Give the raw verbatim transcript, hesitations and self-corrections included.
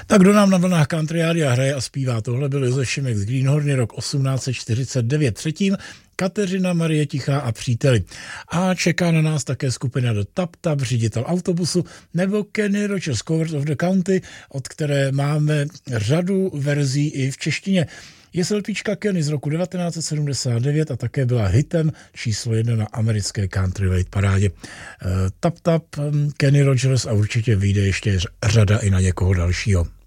Tak kdo nám na vlnách Country Rádia hraje a zpívá? Tohle byl Josef Šimek z Greenhorny, rok osmnáct set čtyřicet devět. Třetím Kateřina Marie Tichá a příteli. A čeká na nás také skupina The Tap Tap, ředitel autobusu, nebo Kenny Rogers, Covers of the County, od které máme řadu verzí i v češtině. Je selpička Kenny z roku devatenáct set sedmdesát devět a také byla hitem číslo jedna na americké Country Rate parádě. Tap Tap, Kenny Rogers a určitě vyjde ještě řada i na někoho dalšího.